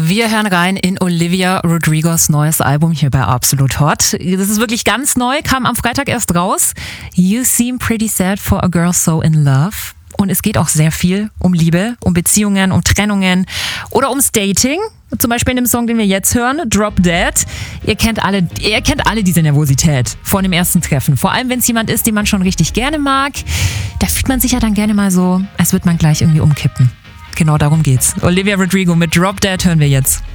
Wir hören rein in Olivia Rodrigos neues Album hier bei Absolut Hot. Das ist wirklich ganz neu, kam am Freitag erst raus. You seem pretty sad for a girl so in love. Und es geht auch sehr viel um Liebe, um Beziehungen, um Trennungen oder ums Dating. Zum Beispiel in dem Song, den wir jetzt hören, Drop Dead. Ihr kennt alle diese Nervosität vor dem ersten Treffen. Vor allem, wenn es jemand ist, den man schon richtig gerne mag. Da fühlt man sich ja dann gerne mal so, als würde man gleich irgendwie umkippen. Genau darum geht's. Olivia Rodrigo mit Drop Dead hören wir jetzt.